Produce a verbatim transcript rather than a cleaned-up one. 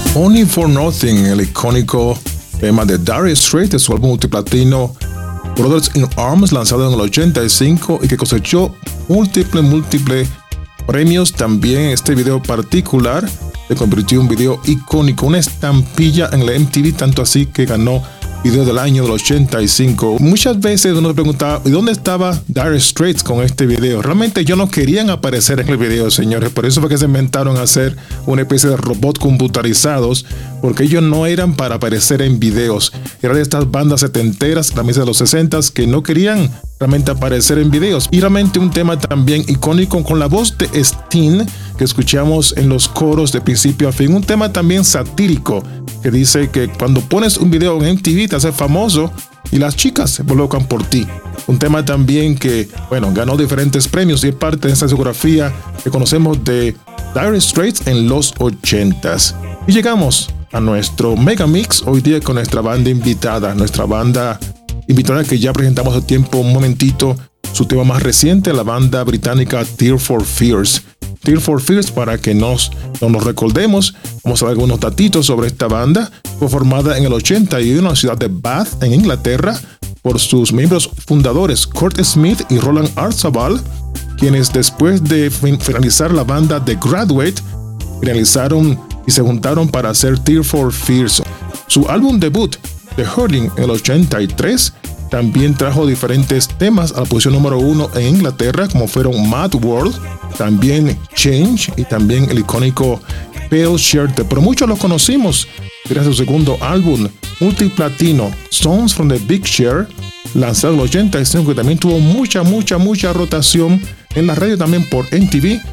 Money for Nothing, el icónico tema de Dire Straits de su álbum multiplatino Brothers in Arms, lanzado en el ochenta y cinco y que cosechó múltiples, múltiples premios. También este video particular se convirtió en un video icónico, una estampilla en la M T V, tanto así que ganó video del año del ochenta y cinco. Muchas veces uno se preguntaba, ¿y dónde estaba Dire Straits con este video? Realmente ellos no querían aparecer en el video, señores. Por eso fue que se inventaron hacer una especie de robots computarizados, porque ellos no eran para aparecer en videos. Eran de estas bandas setenteras, también de los sesentas, que no querían realmente aparecer en videos. Y realmente un tema también icónico con la voz de Sting, que escuchamos en los coros de principio a fin. Un tema también satírico, que dice que cuando pones un video en M T V te hace famoso y las chicas se colocan por ti. Un tema también que, bueno, ganó diferentes premios y es parte de esta discografía que conocemos de Dire Straits en los ochentas. Y llegamos a nuestro Mega Mix hoy día con nuestra banda invitada, nuestra banda invitada que ya presentamos hace tiempo, un momentito, su tema más reciente, la banda británica Tears for Fears. Tears for Fears, para que nos, no nos recordemos, vamos a ver algunos datitos sobre esta banda. Fue formada en el ochenta y uno en la ciudad de Bath, en Inglaterra, por sus miembros fundadores Kurt Smith y Roland Artzabal, quienes después de finalizar la banda The Graduate, finalizaron y se juntaron para hacer Tears for Fears. Su álbum debut, The Hurting, en el ochenta y tres, también trajo diferentes temas a la posición número uno en Inglaterra, como fueron Mad World, también Change y también el icónico Pale Shirt. Pero muchos lo conocimos gracias a su segundo álbum multiplatino, Songs from the Big Share, lanzado en el ochenta y cinco, que también tuvo mucha, mucha, mucha rotación en la radio, también por M T V.